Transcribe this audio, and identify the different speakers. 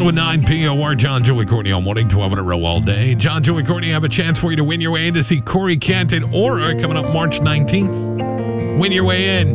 Speaker 1: with 9 POR, John, Joey, Courtney all morning, 12 in a row all day. John, Joey, Courtney have a chance for you to win your way in to see Corey Kent at Aura coming up March 19th. Win your way in.